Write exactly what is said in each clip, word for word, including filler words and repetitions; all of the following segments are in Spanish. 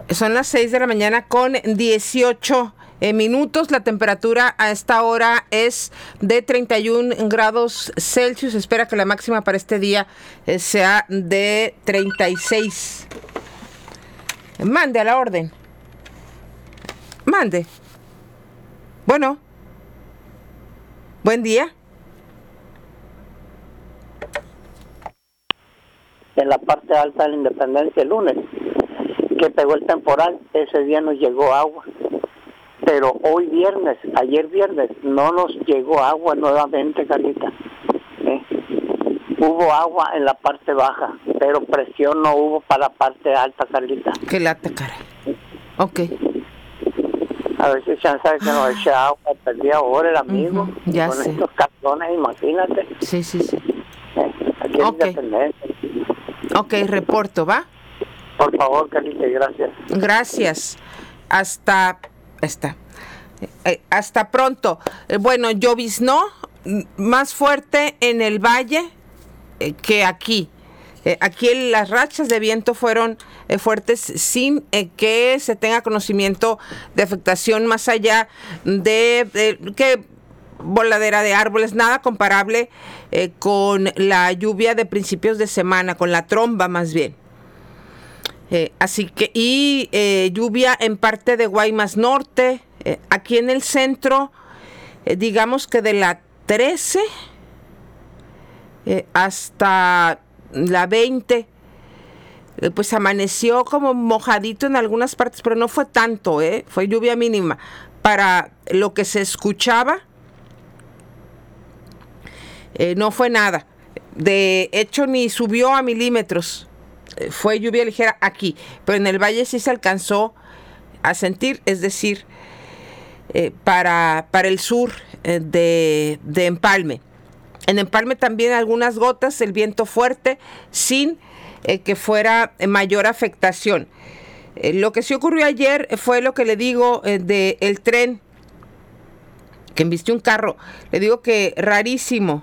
Son las seis de la mañana con dieciocho eh, minutos. La temperatura a esta hora es de treinta y un grados Celsius. Espera que la máxima para este día eh, sea de treinta y seis. Mande a la orden. Mande. Bueno. Buen día. En la parte alta de la Independencia el lunes, que pegó el temporal, ese día nos llegó agua. Pero hoy viernes, ayer viernes, no nos llegó agua nuevamente, Carlita. ¿Eh? Hubo agua en la parte baja, pero presión no hubo para la parte alta, Carlita. Qué lata, cara. Ok. A ver si chance de que nos eche agua, perdía ahora el amigo. Uh-huh, ya con sé. estos cartones, imagínate. Sí, sí, sí. ¿Eh? Aquí en Okay. Independencia. Ok, reporto, ¿va? Por favor, Carlita, gracias. Gracias. Hasta... Hasta, eh, hasta pronto. Eh, bueno, lloviznó más fuerte en el valle eh, que aquí. Eh, aquí las rachas de viento fueron eh, fuertes sin eh, que se tenga conocimiento de afectación más allá de, de que voladera de árboles, nada comparable eh, con la lluvia de principios de semana, con la tromba más bien. Eh, así que, y eh, lluvia en parte de Guaymas Norte, eh, aquí en el centro, eh, digamos que de la trece eh, hasta la veinte, eh, pues amaneció como mojadito en algunas partes, pero no fue tanto, eh, fue lluvia mínima. Para lo que se escuchaba, eh, no fue nada. De hecho, ni subió a milímetros. Fue lluvia ligera aquí, pero en el valle sí se alcanzó a sentir, es decir, eh, para, para el sur eh, de, de Empalme. En Empalme también algunas gotas, el viento fuerte, sin eh, que fuera mayor afectación. Eh, lo que sí ocurrió ayer fue lo que le digo eh, del tren, que embistió un carro. Le digo que rarísimo.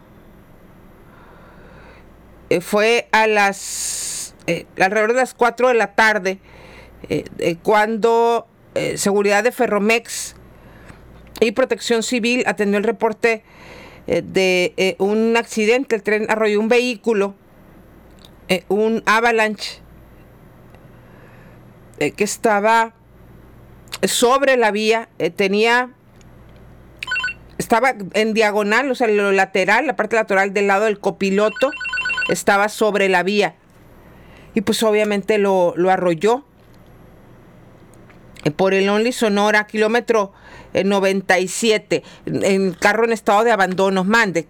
Eh, fue a las... Eh, alrededor de las cuatro de la tarde, eh, eh, cuando eh, Seguridad de Ferromex y Protección Civil atendió el reporte eh, de eh, un accidente. El tren arrolló un vehículo, eh, un Avalanche, eh, que estaba sobre la vía, eh, tenía, estaba en diagonal, o sea, lo lateral, la parte lateral del lado del copiloto, estaba sobre la vía. Y pues obviamente lo, lo arrolló por el Only Sonora, kilómetro eh, noventa y siete, en carro en estado de abandono. Mande.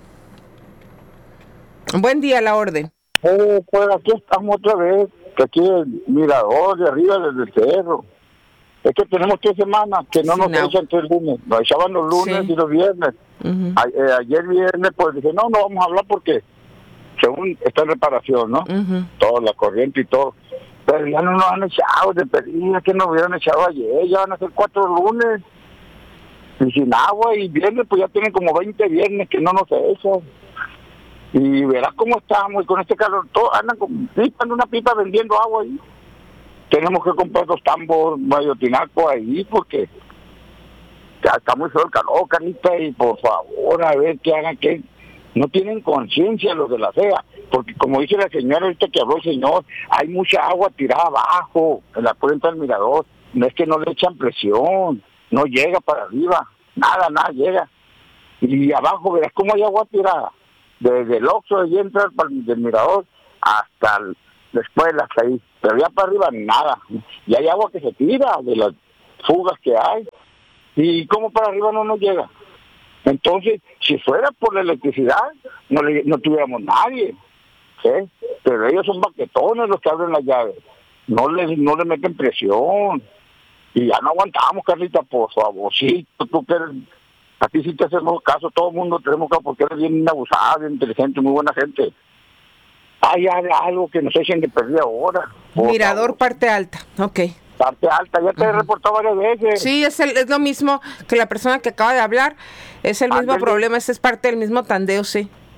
Buen día, la orden. Eh, pues aquí estamos otra vez, que aquí el mirador de arriba desde el cerro. Es que tenemos tres semanas que no Sí, nos no. echan tres lunes, nos echaban los lunes Sí. y los viernes. Uh-huh. A, eh, ayer viernes pues dije, no, no vamos a hablar porque según está en reparación, ¿no? Uh-huh. Todo, la corriente y todo. Pero ya no nos han echado, de pedida que nos hubieran echado ayer, ya van a ser cuatro lunes. Y sin agua, y viernes, pues ya tienen como veinte viernes que no nos echan. Y verás cómo estamos, y con este calor, todos andan con pipa, una pipa vendiendo agua ahí. Tenemos que comprar dos tambos mayotinaco ahí, porque ya está muy feo el calor, Carlita, y por favor, a ver que hagan que... No tienen conciencia los de la C E A, porque como dice la señora ahorita que habló el señor, hay mucha agua tirada abajo, en la cuenta del mirador, no es que no le echan presión, no llega para arriba, nada, nada llega. Y abajo verás cómo hay agua tirada, desde el Oxxo, de entrar del mirador, hasta el, la escuela, hasta ahí, pero ya para arriba nada, y hay agua que se tira de las fugas que hay, y cómo para arriba no nos llega. Entonces, si fuera por la electricidad, no, le, no tuviéramos nadie, ¿sí? Pero ellos son baquetones los que abren las llaves, no les, no le meten presión, y ya no aguantamos, Carlita, por favor, sí, tú que eres, a ti sí te hacemos caso, todo el mundo tenemos caso, porque eres bien abusada, bien inteligente, muy buena gente. Hay algo que nos echen de perdida ahora. Mirador, favor. parte alta, ok. Parte alta, ya te he reportado varias veces. Sí, es, el, es lo mismo que la persona que acaba de hablar, es el mismo Ándale. problema, ese es parte del mismo tandeo, sí.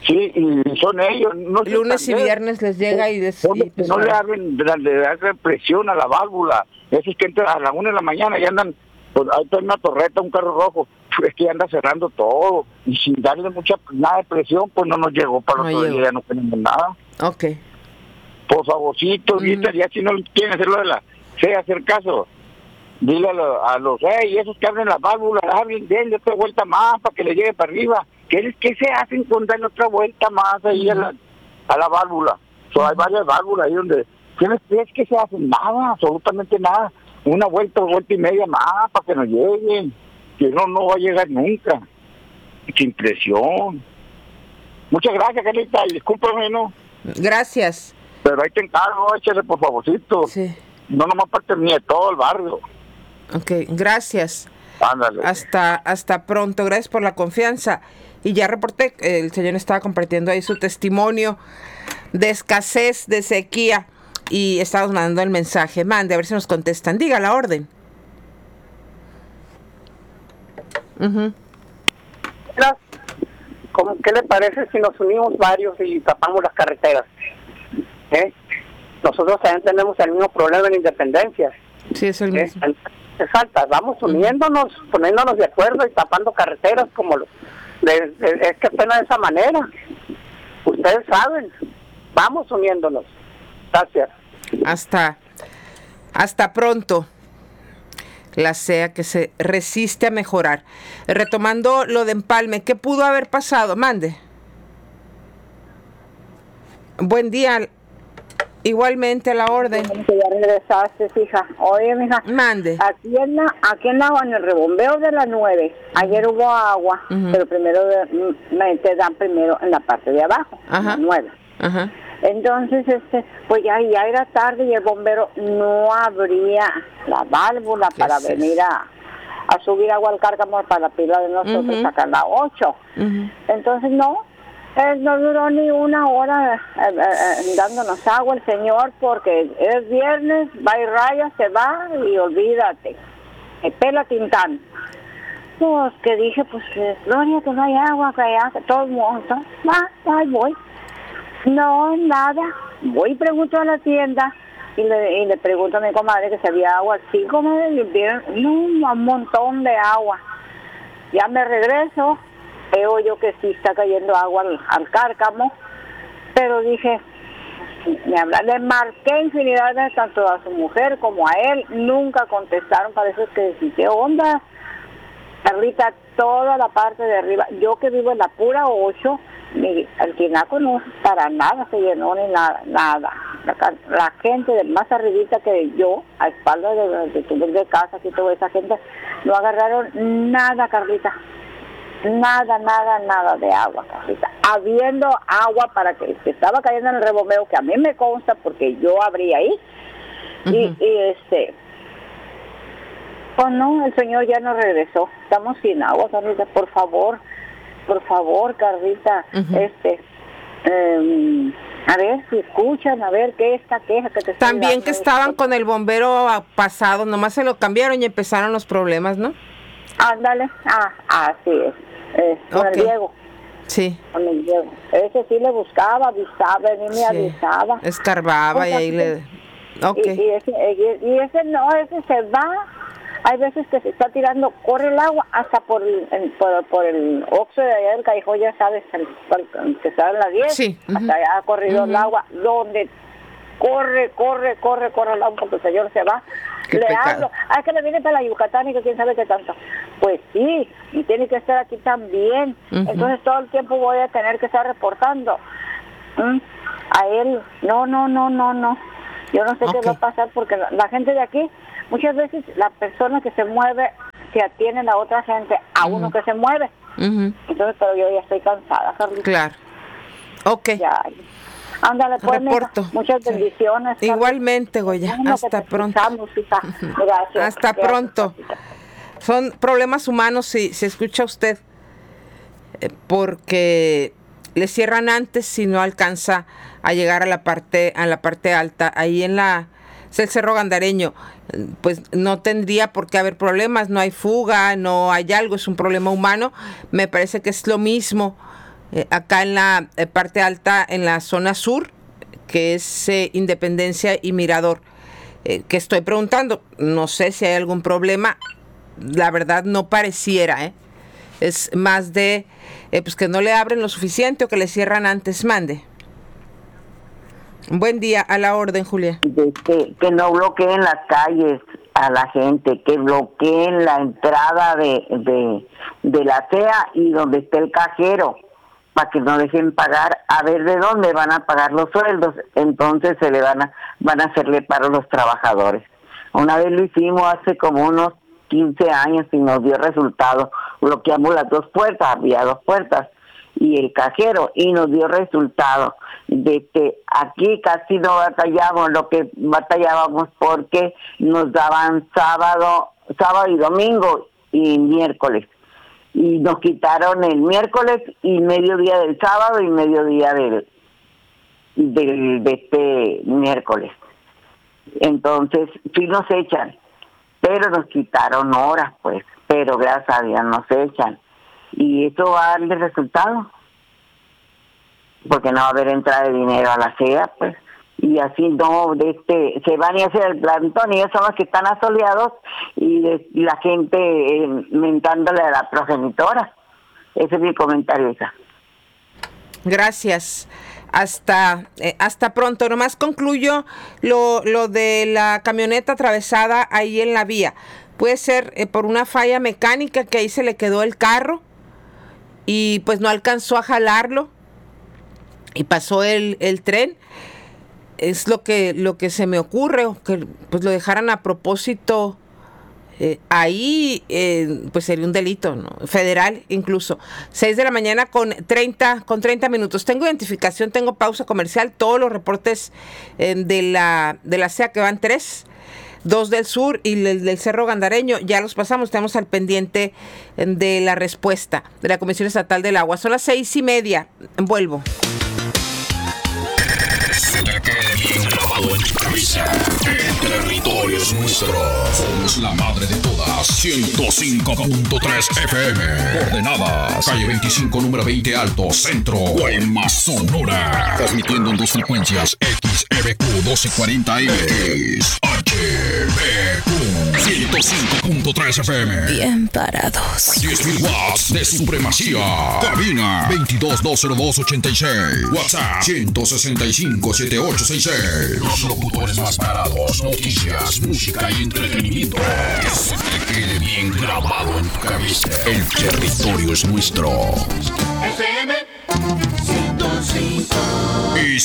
Sí, y son ellos. No sé Lunes y también. viernes les llega y... Des, Son los y que pues, no le ahora- abren, le dan presión a la válvula. Esos que entran a las una de la mañana y andan, pues ahí está una torreta, un carro rojo, es que anda cerrando todo. Y sin darle mucha, nada de presión, pues no nos llegó para No el otro llegó. día, ya no tenemos nada. Ok. Por favorcito, Ujú. ¿viste? Ya si no quieren hacerlo de la, sé hacer caso. Dile a, lo- a los, hey, esos que abren las válvulas, abren, denle otra vuelta más para que le llegue para arriba. ¿Qué, qué se hacen con darle otra vuelta más ahí a la, a la válvula? So, hay varias válvulas ahí donde, ¿qué les crees que se hacen? Nada, absolutamente nada. Una vuelta, vuelta y media más para que nos lleguen. Que no, no va a llegar nunca. Sin presión. Muchas gracias, Carlita, y discúlpame, ¿no? Gracias. Pero ahí te encargo, échale por favorcito. Sí. No nomás parte mía, todo el barrio. Ok, gracias. Ándale. Hasta, hasta pronto. Gracias por la confianza. Y ya reporté, el señor estaba compartiendo ahí su testimonio de escasez, de sequía. Y estamos mandando el mensaje. Mande, a ver si nos contestan. Diga la orden. Ujú. ¿Cómo- ¿Qué le parece si nos unimos varios y tapamos las carreteras? ¿Eh? Nosotros también tenemos el mismo problema en Independencia. Sí, es el ¿eh? mismo. Es falta, vamos uniéndonos, poniéndonos de acuerdo y tapando carreteras como lo, de- de- es que pena de esa manera. Ustedes saben, vamos uniéndonos. Gracias. Hasta, hasta pronto. La C E A que se resiste a mejorar. Retomando lo de Empalme, ¿qué pudo haber pasado? Mande. Buen día. Igualmente a la orden. Que ya regresaste, hija. Oye, mija, Mande. aquí en la, aquí en la, en el rebombeo de las nueve, ayer hubo agua, Ujú. pero primero de- me te dan primero en la parte de abajo, en Ajá. la nueve. Ajá. Entonces, este, pues ya, ya era tarde y el bombero no abría la válvula ¿Qué para es venir eso? a, a subir agua al cárcamo para la pila de nosotros, Ujú. sacar la ocho. Ujú. Entonces, no, él no duró ni una hora eh, eh, eh, dándonos agua el señor, porque es viernes, va y raya, se va y olvídate. Me pela Tintán. Pues que dije, pues, eh, Gloria, que no hay agua, que hay agua, que todo el mundo. Va, ahí voy. No, nada. Voy y pregunto a la tienda y le, y le pregunto a mi comadre que si había agua. Sí, comadre, y vieron no, un montón de agua. Ya me regreso, veo yo que sí está cayendo agua al, al cárcamo, pero dije, me habla, le marqué infinidad de veces tanto a su mujer como a él, nunca contestaron, parece que sí, ¿qué onda? Carlita, toda la parte de arriba, yo que vivo en la pura ocho, mi, el tinaco no para nada se llenó ni nada, nada. La, ca- la gente de más arribita que yo, a espaldas de, de, de, de casa, aquí toda esa gente, no agarraron nada, Carlita. Nada, nada, nada de agua, Carlita. Habiendo agua para que, que estaba cayendo en el rebombeo, que a mí me consta porque yo abrí ahí, y, Ujú. y este... Pues no, el señor ya no regresó. Estamos sin agua, Carlita. Por favor, por favor, Carlita. Ujú. Este, eh, a ver si escuchan, a ver qué esta queja que te estoy También dando. que estaban con el bombero a- pasado, nomás se lo cambiaron y empezaron los problemas, ¿no? Ándale. Ah, así es. Eh, con Ok. el Diego. Sí. Con el Diego. Ese sí le buscaba, avisaba, ni me Sí. avisaba. Escarbaba y ahí le... Ok. Y, y ese, y, y ese no, ese se va. Hay veces que se está tirando, corre el agua hasta por el, el- por, por el Oxxo de allá del Callejón, ya sabes, el, el que está en la diez, Sí, ujú. hasta allá ha corrido el Ujú. agua, donde corre, corre, corre, corre el agua porque el señor se va. Qué Le pecado. hablo, ah, es que me viene para la Yucatán y que quién sabe qué tanto. Pues sí, y tiene que estar aquí también. Ujú. Entonces todo el tiempo voy a tener que estar reportando. ¿Mm? A él, no, no, no, no, no. Yo no sé Ok. qué va a pasar porque la, la gente de aquí, muchas veces la persona que se mueve se atiene a la otra gente, a uno que se mueve. Ujú. Entonces, pero yo ya estoy cansada, Carlita. Claro. Ok. Ya. Ándale, pues, mija. Reporto. Muchas Sí. bendiciones. Carlita. Igualmente, Goya. Bueno, que Hasta te pronto. escuchamos, hija. Gracias. Hasta Gracias, pronto. Carlita. Son problemas humanos si se escucha usted, eh, porque le cierran antes si no alcanza a llegar a la parte a la parte alta. Ahí en la es el Cerro Gandareño, eh, pues no tendría por qué haber problemas, no hay fuga, no hay algo, es un problema humano. Me parece que es lo mismo eh, acá en la eh, parte alta, en la zona sur, que es eh, Independencia y Mirador. Eh, que estoy preguntando, no sé si hay algún problema, la verdad no pareciera, ¿eh? Es más de eh, pues que no le abren lo suficiente o que le cierran antes. Mande. Buen día, a la orden, Julia. De que, que no bloqueen las calles a la gente, que bloqueen la entrada de, de, de la C E A y donde esté el cajero, para que no dejen pagar, a ver de dónde van a pagar los sueldos, entonces se le van a, van a hacerle paro a los trabajadores. Una vez lo hicimos hace como unos quince años y nos dio resultado. Bloqueamos las dos puertas, había dos puertas y el cajero, y nos dio resultado. De que aquí casi no batallamos, lo que batallábamos porque nos daban sábado, sábado y domingo y miércoles. Y nos quitaron el miércoles y mediodía del sábado y mediodía del, del de este miércoles. Entonces, sí nos echan, pero nos quitaron horas, pues, pero gracias a Dios nos echan. Y eso va a darle resultado, porque no va a haber entrada de dinero a la C E A, pues, y así no, de este, se van a hacer el plantón, y ellos son los que están asoleados, y, de, y la gente eh, mentándole a la progenitora. Ese es mi comentario, esa. Gracias. Hasta eh, hasta pronto. Nomás concluyo lo, lo de la camioneta atravesada ahí en la vía. Puede ser eh, por una falla mecánica, que ahí se le quedó el carro y pues no alcanzó a jalarlo y pasó el, el tren. Es lo que lo que se me ocurre, o que pues lo dejaran a propósito eh, ahí, eh, pues sería un delito, ¿no? Federal incluso. seis de la mañana con treinta minutos. Tengo identificación, tengo pausa comercial, todos los reportes eh, de la de la C E A, que van tres, dos del sur y el del Cerro Gandareño, ya los pasamos, estamos al pendiente de la respuesta de la Comisión Estatal del Agua. Son las seis y media, vuelvo. Se te quede bien grabado en tu cabeza. El territorio es nuestro. Somos la madre de todas. ciento cinco punto tres F M. Coordenadas: calle veinticinco, número veinte Alto, Centro, Guaymas, Sonora. Transmitiendo en dos frecuencias: X E B Q doce cuarenta M, X H B Q ciento cinco punto tres F M. Bien parados. diez mil watts de supremacía. Cabina veintidós dos cero dos ochenta y seis. WhatsApp ciento sesenta y cinco setenta y ocho sesenta y seis. Los locutores más parados. Noticias, música y entretenimiento. Que se te quede bien grabado en tu cabeza. El territorio es nuestro. F M ciento cinco. Y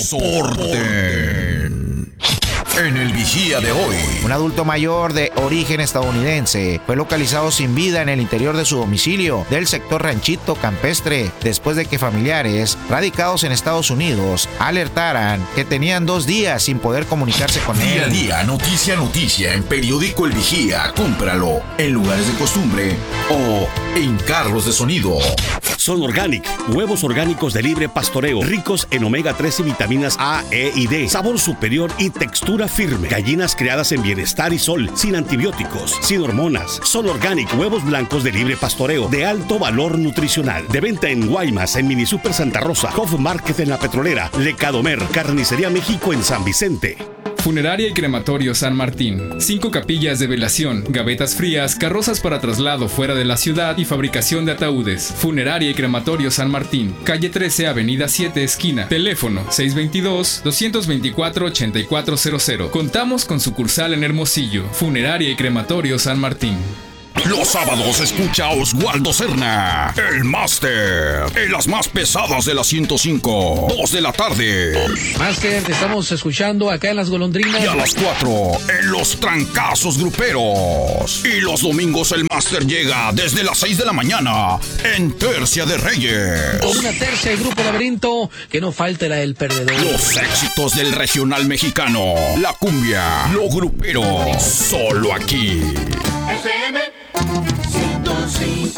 soporten. En el Vigía de hoy, un adulto mayor de origen estadounidense fue localizado sin vida en el interior de su domicilio del sector Ranchito Campestre, después de que familiares radicados en Estados Unidos alertaran que tenían dos días sin poder comunicarse con él. Día a día, noticia a noticia, en Periódico El Vigía. Cómpralo en lugares de costumbre o en carros de sonido. Son Organic, huevos orgánicos de libre pastoreo, ricos en omega tres y vitaminas A, E y D, sabor superior y textura firme. Gallinas criadas en bienestar y sol, sin antibióticos, sin hormonas. Son Organic, huevos blancos de libre pastoreo, de alto valor nutricional. De venta en Guaymas, en Mini Super Santa Rosa, Hof Market en La Petrolera, Lecadomer, Carnicería México en San Vicente. Funeraria y Crematorio San Martín. Cinco capillas de velación, gavetas frías, carrozas para traslado fuera de la ciudad y fabricación de ataúdes. Funeraria y Crematorio San Martín. Calle trece, Avenida siete, esquina. Teléfono seis dos dos, dos dos cuatro, ocho cuatro cero cero. Contamos con sucursal en Hermosillo. Funeraria y Crematorio San Martín. Los sábados escucha a Oswaldo Cerna, el máster, en las más pesadas de la ciento cinco, dos de la tarde. Máster, te estamos escuchando acá en Las Golondrinas. Y a las cuatro, en los trancazos gruperos. Y los domingos el máster llega desde las seis de la mañana, en Tercia de Reyes. Con una tercia del Grupo Laberinto, que no falte la del perdedor. Los éxitos del regional mexicano, la cumbia, lo grupero, solo aquí. F M ciento cinco.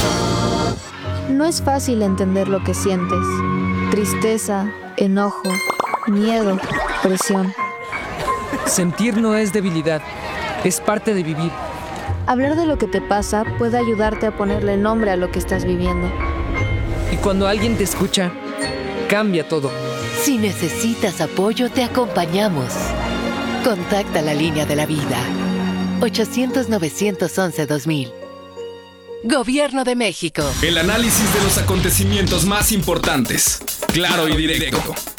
No es fácil entender lo que sientes. Tristeza, enojo, miedo, presión. Sentir no es debilidad, es parte de vivir. Hablar de lo que te pasa puede ayudarte a ponerle nombre a lo que estás viviendo. Y Cuando alguien te escucha, cambia todo. Si necesitas apoyo, te acompañamos. Contacta la línea de la vida. ochocientos, novecientos once, dos mil. Gobierno de México. El análisis de los acontecimientos más importantes. Claro y directo.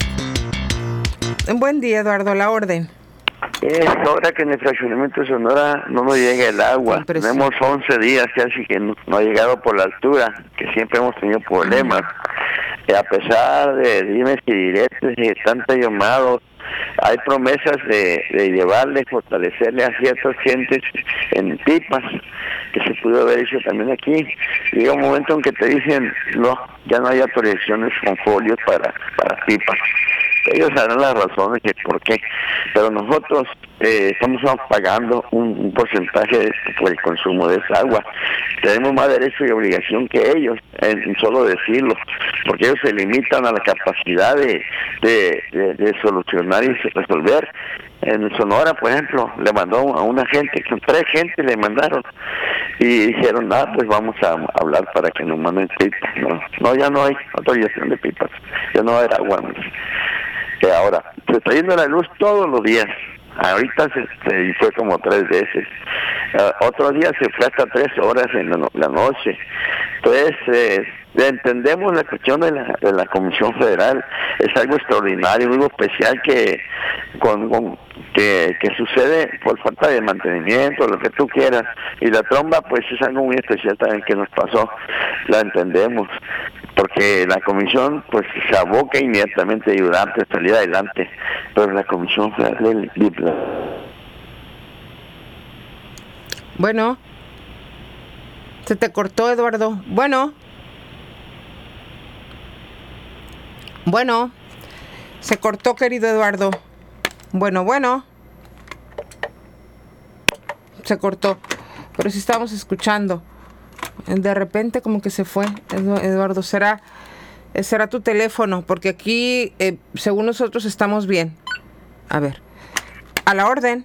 Buen día, Eduardo, a la orden. Es hora que en el fraccionamiento de Sonora no nos llegue el agua. Tenemos once días casi que no, no ha llegado por la altura, que siempre hemos tenido problemas. Y a pesar de dimes y diretes y de tantos llamados, hay promesas de, de llevarle, fortalecerle a ciertas gentes en pipas, que se pudo haber hecho también aquí. Llega un momento en que te dicen, no, ya no hay autorizaciones con folios para, para pipas. Ellos harán las razones de por qué, pero nosotros eh, estamos pagando un, un porcentaje de, por el consumo de esa agua. Tenemos más derecho y obligación que ellos, en solo decirlo, porque ellos se limitan a la capacidad de, de, de, de solucionar y resolver. En Sonora, por ejemplo, le mandó a una gente, con tres gente le mandaron, y dijeron, ah, pues vamos a hablar para que nos manden pipas. No, no, ya no hay autorización de pipas, ya no va a haber agua. Que ahora se está yendo la luz todos los días. Ahorita se, se fue como tres veces. Uh, otro día se fue hasta tres horas en la, no, la noche. Entonces, eh, entendemos la cuestión de la, de la Comisión Federal. Es algo extraordinario, algo especial que con, con que, que sucede por falta de mantenimiento, lo que tú quieras. Y la tromba, pues es algo muy especial también que nos pasó. La entendemos. Porque la comisión pues se aboca inmediatamente a ayudarte a salir adelante, pero la comisión federal del... Bueno, se te cortó, Eduardo. Bueno, bueno, se cortó, querido Eduardo. Bueno, bueno, se cortó, pero sí estábamos escuchando. De repente como que se fue, Eduardo. Será será tu teléfono, porque aquí eh, según nosotros estamos bien. A ver, a la orden.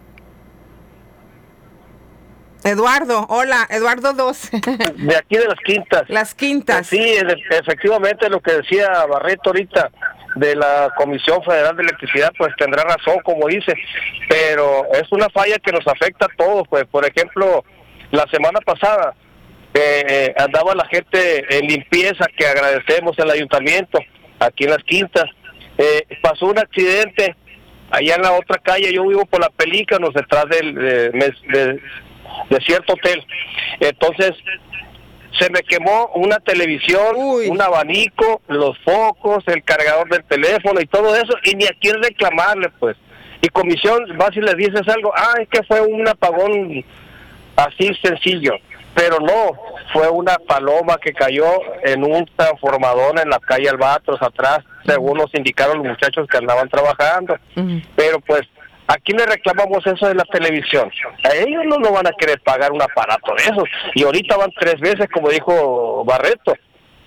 Eduardo, hola, Eduardo dos. De aquí de las Quintas. Las Quintas. Sí, efectivamente lo que decía Barreto ahorita de la Comisión Federal de Electricidad, pues tendrá razón, como dice, pero es una falla que nos afecta a todos. Pues por ejemplo, la semana pasada Eh, andaba la gente en limpieza, que agradecemos al ayuntamiento, aquí en las Quintas. Eh, pasó un accidente allá en la otra calle, yo vivo por la Pelícanos, detrás del, de, de, de cierto hotel. Entonces, se me quemó una televisión, Uy. un abanico, los focos, el cargador del teléfono y todo eso, y ni a quién reclamarle, pues. Y comisión, vas y le dices algo, ah, es que fue un apagón así sencillo. Pero no, fue una paloma que cayó en un transformador en la calle Albatros atrás, según nos indicaron los muchachos que andaban trabajando. Uh-huh. Pero pues, ¿a quién le reclamamos eso de la televisión? A ellos no nos van a querer pagar un aparato de esos. Y ahorita van tres veces, como dijo Barreto,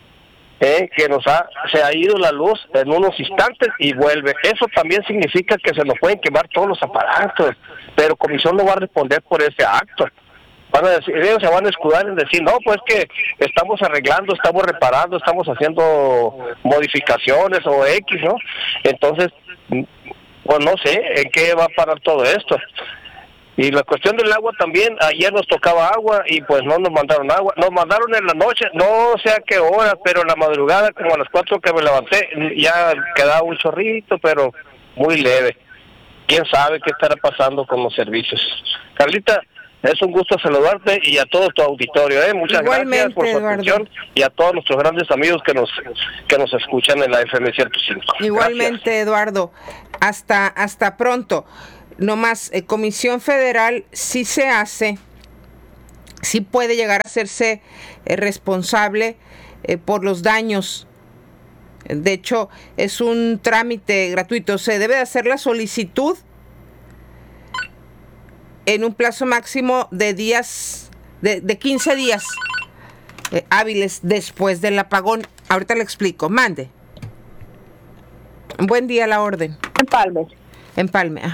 eh, que nos ha se ha ido la luz en unos instantes y vuelve. Eso también significa que se nos pueden quemar todos los aparatos, pero comisión no va a responder por ese acto. Van a decir, ellos se van a escudar en decir, no, pues que estamos arreglando, estamos reparando, estamos haciendo modificaciones o X, ¿no? Entonces, pues no sé en qué va a parar todo esto. Y la cuestión del agua también, ayer nos tocaba agua y pues no nos mandaron agua. Nos mandaron en la noche, no sé a qué hora, pero en la madrugada, como a las cuatro que me levanté, ya quedaba un chorrito, pero muy leve. ¿Quién sabe qué estará pasando con los servicios? Carlita, es un gusto saludarte y a todo tu auditorio, ¿eh? Muchas Igualmente, gracias por su Eduardo. atención y a todos nuestros grandes amigos que nos que nos escuchan en la F M ciento cinco. Igualmente, gracias. Eduardo. Hasta hasta pronto. No más, eh, Comisión Federal sí se hace, sí puede llegar a hacerse eh, responsable eh, por los daños. De hecho, es un trámite gratuito. Se debe de hacer la solicitud en un plazo máximo de días, de, de quince días eh, hábiles después del apagón. Ahorita le explico. Mande. Buen día, la orden. Empalme. Empalme, ajá.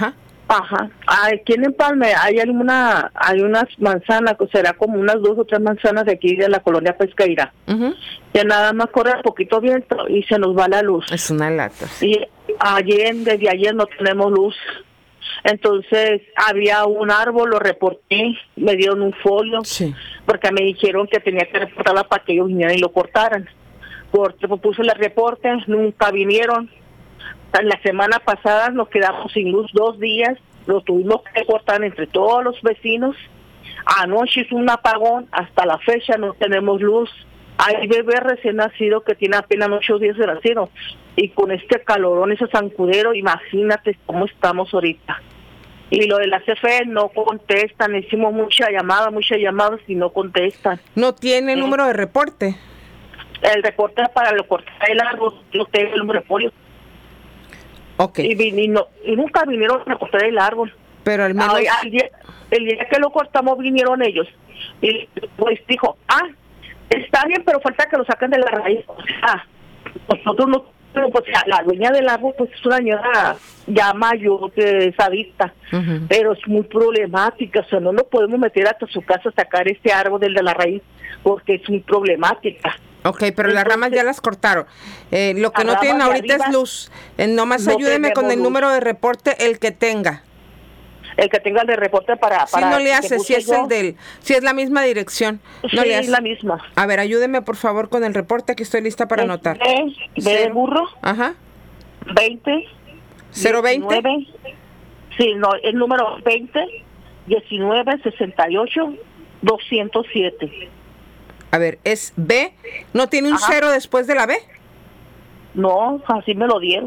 Ajá. Aquí en Empalme hay alguna, hay unas manzanas, que será como unas dos o tres manzanas de aquí de la colonia Pesqueira. Uh-huh. Que nada más corre un poquito viento y se nos va la luz. Es una lata. Y ayer, desde ayer no tenemos luz. Entonces había un árbol, lo reporté, me dieron un folio, sí. Porque me dijeron que tenía que reportarla para que ellos vinieran y lo cortaran. Porque puse el reporte, nunca vinieron. La semana pasada nos quedamos sin luz dos días, lo tuvimos que cortar entre todos los vecinos. Anoche hizo un apagón, hasta la fecha no tenemos luz. Hay bebé recién nacido que tiene apenas ocho días de nacido. Y con este calorón, ese zancudero, imagínate cómo estamos ahorita. Y lo de la C F E no contestan, hicimos muchas llamadas, muchas llamadas y no contestan. ¿No tiene el número de reporte? El reporte para lo cortar el árbol, no tengo el número de folio. Okay. Y, vin, y, no, y nunca vinieron a cortar el árbol. Pero al menos... Ay, al día, el día que lo cortamos vinieron ellos. Y pues dijo, ah, está bien, pero falta que lo saquen de la raíz. Ah, nosotros no, pues la dueña del árbol pues es una señora ya mayor, que es adicta, uh-huh. Pero es muy problemática, o sea, no nos podemos meter hasta su casa a sacar este árbol del de la raíz, porque es muy problemática. Ok, pero entonces, las ramas ya las cortaron. Eh, lo que no tienen ahorita arriba, es luz. Eh, nomás no ayúdeme con el luz. Número de reporte, el que tenga. El que tenga el de reporte para... Si para no le hace, si es yo. el del... Si es la misma dirección. No sí, le es la misma. A ver, ayúdeme por favor con el reporte, aquí estoy lista para es anotar. B, B de burro. Ajá. veinte. cero veinte. Sí, no, el número veinte, diecinueve, sesenta y ocho, doscientos siete. A ver, ¿es B? ¿No tiene un Ajá. cero después de la B? No, así me lo dieron.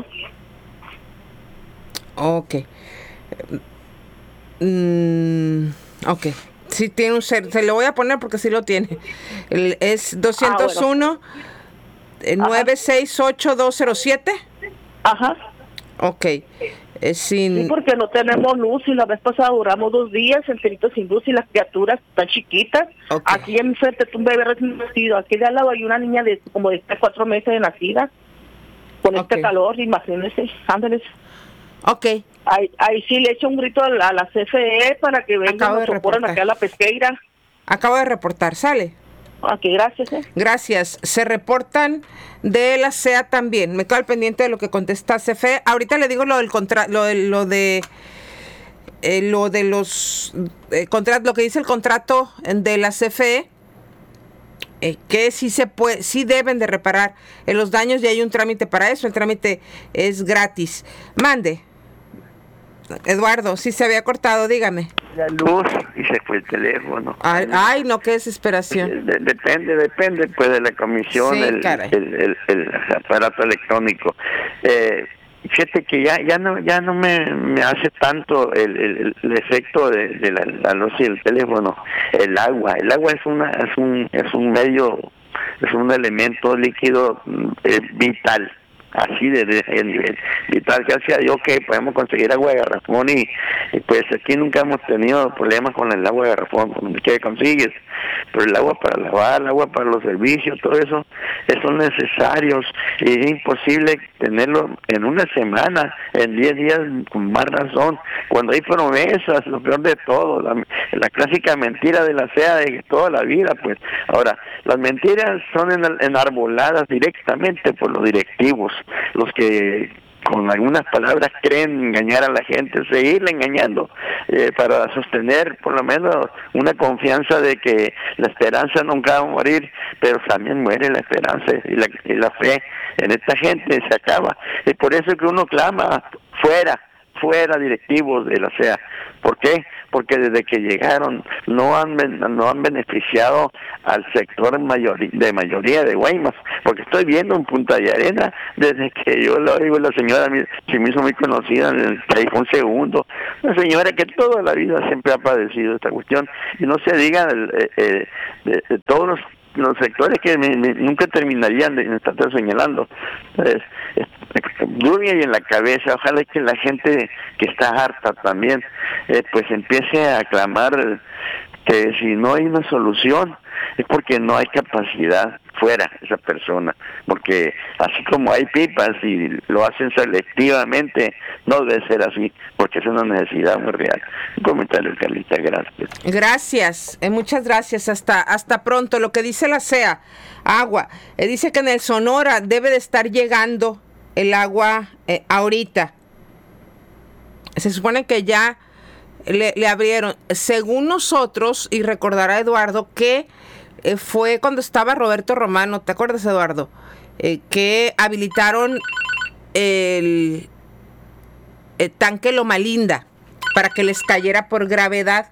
Ok. Mm, ok. Sí tiene un cero. Se lo voy a poner porque sí lo tiene. El, es doscientos uno, ah, bueno. nueve seis ocho dos cero siete. Ajá. Ok. Es sin... Sí, porque no tenemos luz y la vez pasada duramos dos días enteritos sin luz y las criaturas están chiquitas. Okay. Aquí en frente está un bebé recién nacido. Aquí de al lado hay una niña de como de tres, cuatro meses de nacida. Con okay. este calor, imagínense. Ándeles. Ok. Ahí, ahí sí le echo un grito a la, a la C F E para que vengan y nos socorran acá a la Pesqueira. Acabo de reportar, ¿sale? Aquí, gracias. Eh. Gracias. Se reportan de la C E A también. Me quedo al pendiente de lo que contesta C F E. Ahorita le digo lo del contra, lo, lo de eh, lo de los eh, contratos, lo que dice el contrato de la C F E, eh, que sí se puede, sí deben de reparar eh, los daños y hay un trámite para eso. El trámite es gratis. Mande. Eduardo, sí se había cortado, dígame. La luz y se fue el teléfono. Ay, ay no, qué desesperación. De, depende, depende pues de la comisión, sí, el, el, el, el aparato electrónico. Eh, fíjate que ya ya no ya no me, me hace tanto el, el, el efecto de, de la, la luz y el teléfono. El agua, el agua es una es un es un medio, es un elemento líquido eh, vital. Así de, de, de nivel vital, gracias a Dios que podemos conseguir agua de garrafón y, y pues aquí nunca hemos tenido problemas con el agua de garrafón, donde que consigues, pero el agua para lavar, el agua para los servicios, todo eso, esos son necesarios y es imposible tenerlo en una semana, en diez días con más razón, cuando hay promesas, lo peor de todo, la, la clásica mentira de la C E A de toda la vida, pues, ahora, las mentiras son en, enarboladas directamente por los directivos, los que con algunas palabras creen engañar a la gente, seguirle engañando eh, para sostener por lo menos una confianza de que la esperanza nunca va a morir, pero también muere la esperanza y la, y la fe en esta gente se acaba. Es por eso que uno clama fuera, fuera directivos de la C E A. ¿Por qué? Porque desde que llegaron no han no han beneficiado al sector mayor, de mayoría de Guaymas, porque estoy viendo en Punta de Arena, desde que yo lo digo, la señora se me hizo muy conocida en el Callejón Segundo, una señora que toda la vida siempre ha padecido esta cuestión, y no se diga eh, eh, de, de todos los los sectores que me, me, nunca terminarían de estar señalando. Es, es, duro y en la cabeza, ojalá que la gente que está harta también, eh, pues empiece a clamar que si no hay una solución es porque no hay capacidad. fuera esa persona, porque así como hay pipas y lo hacen selectivamente, no debe ser así, porque es una necesidad muy real. Un comentario, Carlita, gracias. Gracias, eh, muchas gracias, hasta hasta pronto. Lo que dice la C E A, agua, eh, dice que en el Sonora debe de estar llegando el agua eh, ahorita. Se supone que ya le, le abrieron, según nosotros, y recordará Eduardo que eh, fue cuando estaba Roberto Romano, ¿te acuerdas, Eduardo? Eh, que habilitaron el, el tanque Loma Linda para que les cayera por gravedad.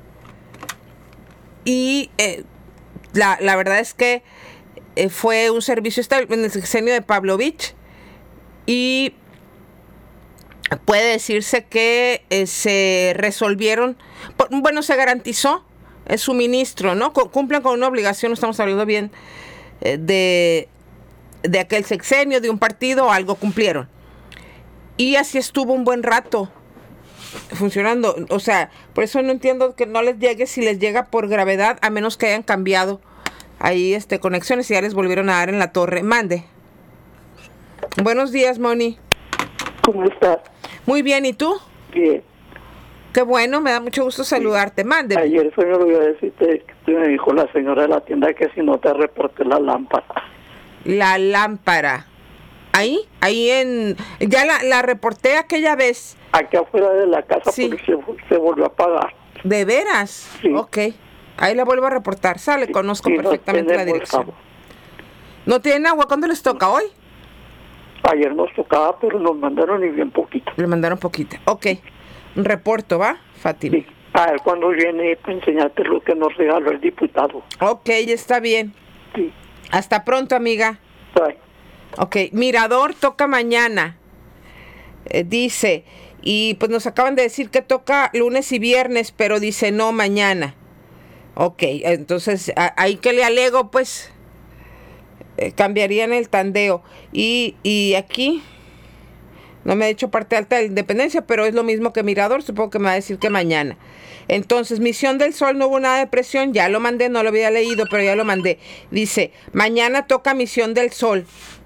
Y eh, la, la verdad es que eh, fue un servicio en el sexenio de Pavlovich, y puede decirse que eh, se resolvieron, bueno, se garantizó el suministro, ¿no? C- cumplen con una obligación, estamos hablando bien eh, de, de aquel sexenio, de un partido, algo cumplieron. Y así estuvo un buen rato funcionando. O sea, por eso no entiendo que no les llegue, si les llega por gravedad, a menos que hayan cambiado ahí este conexiones y ya les volvieron a dar en la torre. Mande. Buenos días, Moni. ¿Cómo estás? Muy bien, ¿y tú? Bien. Qué bueno, me da mucho gusto saludarte. Mande. Ayer, señor, voy a decirte que me dijo la señora de la tienda que si no te reporté la lámpara. La lámpara. Ahí, ahí en... Ya la, la reporté aquella vez. Aquí afuera de la casa, sí, porque se, se volvió a apagar. ¿De veras? Sí. Ok. Ahí la vuelvo a reportar. Sale, sí, conozco sí, perfectamente la dirección. Agua. ¿No tienen agua? ¿Cuándo les toca? ¿Hoy? Ayer nos tocaba, pero nos mandaron y bien poquito. Le mandaron poquito. Ok. Un reporto, ¿va, Fátima? Sí. A ver, cuando viene para enseñarte lo que nos regaló el diputado. Ok, está bien. Sí. Hasta pronto, amiga. Bye. Ok, Mirador toca mañana. Eh, dice, y pues nos acaban de decir que toca lunes y viernes, pero dice no mañana. Ok, entonces a, ahí que le alego, pues eh, cambiarían el tandeo. Y, y aquí no me ha hecho parte alta de la Independencia, pero es lo mismo que Mirador, supongo que me va a decir que mañana. Entonces, Misión del Sol, no hubo nada de presión, ya lo mandé, no lo había leído, pero ya lo mandé. Dice, mañana toca Misión del Sol.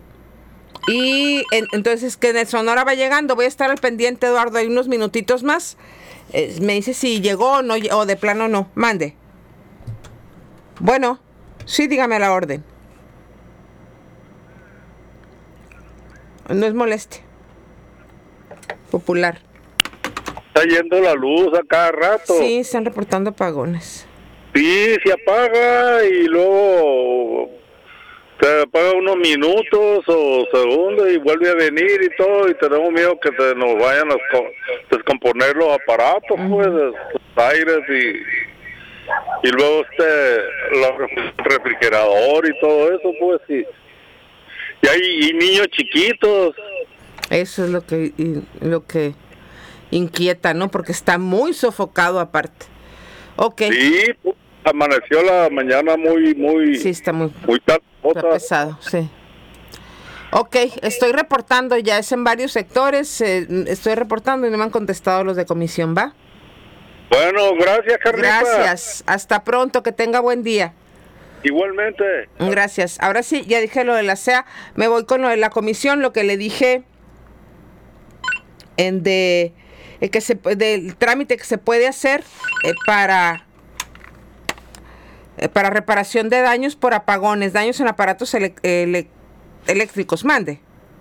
Y en, entonces que en el Sonora va llegando, voy a estar al pendiente, Eduardo, hay unos minutitos más. Eh, me dice si llegó o no, o de plano no. Mande. Bueno, sí, dígame la orden. No es molestia. Popular. Está yendo la luz a cada rato. Sí, están reportando apagones. Sí, se apaga y luego se apaga unos minutos o segundos y vuelve a venir y todo, y tenemos miedo que se nos vayan a descomponer los aparatos, uh-huh. pues, los aires y, y luego este el refrigerador y todo eso, pues, y, y hay y niños chiquitos. Eso es lo que y, lo que inquieta, ¿no? Porque está muy sofocado aparte. Ok. Sí, pues, amaneció la mañana muy, muy... Sí, está muy, muy está pesado, sí. Ok, estoy reportando, ya es en varios sectores, eh, estoy reportando y no me han contestado los de comisión, ¿va? Bueno, gracias, Carlita. Gracias, hasta pronto, que tenga buen día. Igualmente. Gracias. Ahora sí, ya dije lo de la C E A, me voy con lo de la comisión, lo que le dije en de... que se, del trámite que se puede hacer eh, para eh, para reparación de daños por apagones, daños en aparatos ele, ele, eléctricos. Mande.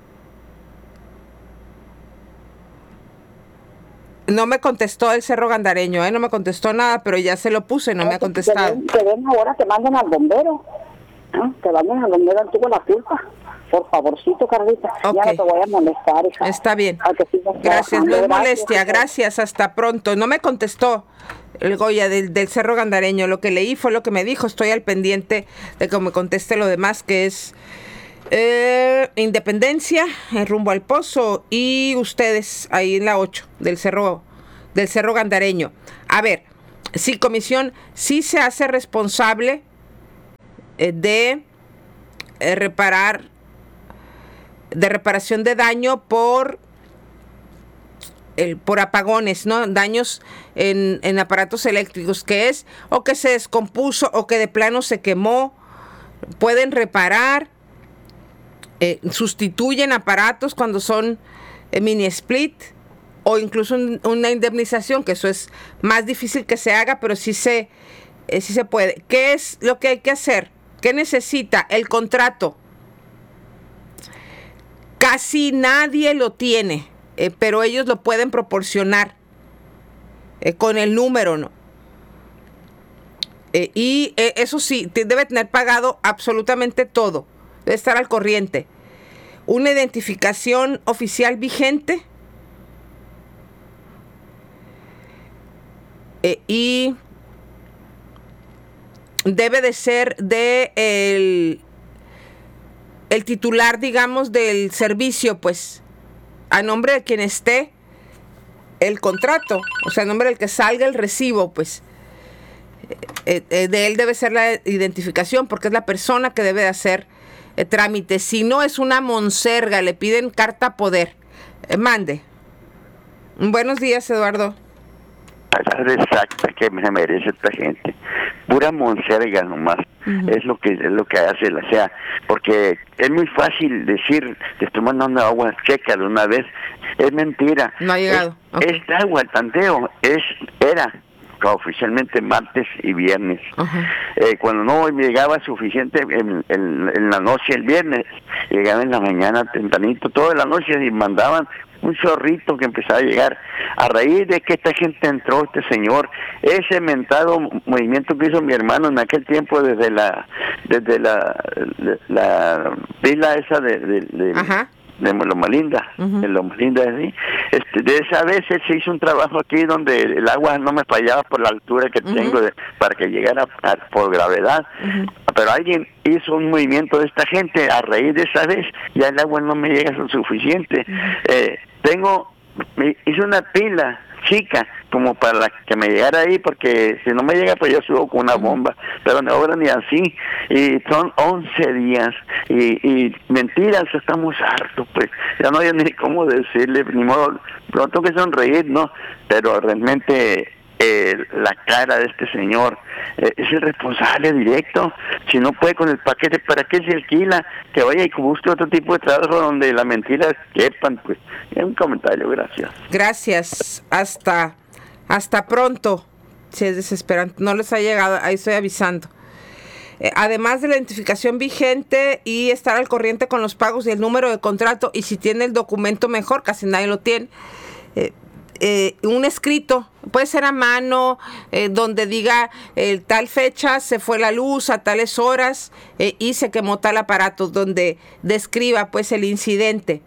No me contestó el Cerro Gandareño, ¿eh? No me contestó nada, pero ya se lo puse y no me ha contestado. Que ven ahora, que manden al bombero, ¿no? Que manden al bombero antiguo la culpa. Por favorcito, Carlita. Okay. Ya no te voy a molestar, hija. Está bien. Gracias, no es molestia. Gracias, hasta pronto. No me contestó el Goya del, del Cerro Gandareño. Lo que leí fue lo que me dijo. Estoy al pendiente de que me conteste lo demás, que es eh, Independencia, el rumbo al Pozo, y ustedes ahí en la ocho del Cerro, del Cerro Gandareño. A ver, si comisión sí se hace responsable eh, de eh, reparar de reparación de daño por el, por apagones, ¿no? Daños en, en aparatos eléctricos, que es o que se descompuso o que de plano se quemó pueden reparar, eh, sustituyen aparatos cuando son eh, mini split, o incluso un, una indemnización, que eso es más difícil que se haga, pero sí se, eh, sí se puede. ¿Qué es lo que hay que hacer? ¿Qué necesita? El contrato. Casi nadie lo tiene, eh, pero ellos lo pueden proporcionar eh, con el número, ¿no? Eh, y eh, eso sí, te debe tener pagado absolutamente todo. Debe estar al corriente. Una identificación oficial vigente. Eh, y debe de ser de el, el titular, digamos, del servicio, pues, a nombre de quien esté el contrato, o sea, a nombre del que salga el recibo, pues, eh, eh, de él debe ser la identificación, porque es la persona que debe de hacer eh, trámite. Si no, es una monserga, le piden carta poder. Eh, mande. Buenos días, Eduardo. La exacta que me merece esta gente, pura monserga nomás. Uh-huh. Es lo que es lo que hace, o sea, porque es muy fácil decir, te estoy mandando agua, chécalo una vez, es mentira. No ha llegado. Es, okay. Este agua, el tanteo, es, era oficialmente martes y viernes. Uh-huh. Eh, cuando no me llegaba suficiente en, en, en la noche el viernes, llegaba en la mañana tempranito, toda la noche, y mandaban un chorrito que empezaba a llegar. A raíz de que esta gente entró, este señor, ese mentado movimiento que hizo mi hermano en aquel tiempo desde la desde la la, la pila esa de, de, de, de Loma Linda, uh-huh. de Loma Linda, ¿sí? Este, de esa vez él se hizo un trabajo aquí donde el agua no me fallaba por la altura que uh-huh. tengo de, para que llegara a, por gravedad. Uh-huh. Pero alguien hizo un movimiento de esta gente, a raíz de esa vez ya el agua no me llega lo suficiente. Uh-huh. eh, tengo, me hice una pila chica como para la que me llegara ahí, porque si no me llega pues yo subo con una bomba, pero no ahora ni así, y son once días, y, y mentiras, estamos hartos, pues ya no hay ni cómo decirle, ni modo, no tengo que sonreír, no, pero realmente eh, la cara de este señor eh, es el responsable directo. Si no puede con el paquete, ¿para qué se alquila? Que vaya y busque otro tipo de trabajo donde las mentiras quepan. Pues es un comentario, gracias. Gracias, hasta hasta pronto. Si es desesperante, no les ha llegado, ahí estoy avisando. Eh, además de la identificación vigente y estar al corriente con los pagos y el número de contrato, y si tiene el documento mejor, casi nadie lo tiene, eh, eh, un escrito, puede ser a mano, eh, donde diga eh, tal fecha se fue la luz a tales horas eh, y se quemó tal aparato, donde describa pues el incidente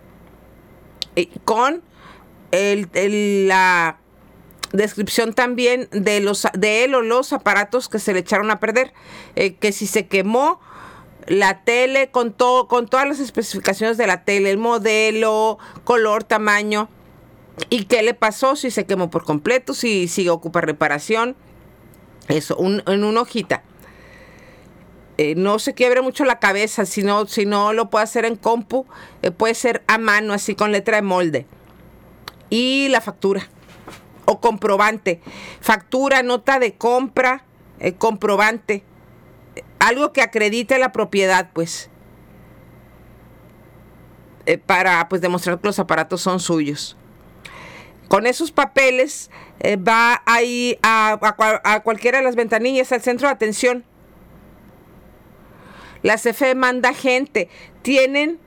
eh, con el, el, la descripción también de los de él o los aparatos que se le echaron a perder, eh, que si se quemó la tele con todo, con todas las especificaciones de la tele, el modelo, color, tamaño, y qué le pasó, si se quemó por completo, si, si ocupa reparación, eso, un, en una hojita. Eh, no se quiebre mucho la cabeza, si no, si no lo puede hacer en compu, eh, puede ser a mano, así con letra de molde. Y la factura o comprobante, factura, nota de compra, eh, comprobante, algo que acredite la propiedad, pues, eh, para pues demostrar que los aparatos son suyos. Con esos papeles eh, va ahí a, a, a cualquiera de las ventanillas, al centro de atención. La C F E manda gente, tienen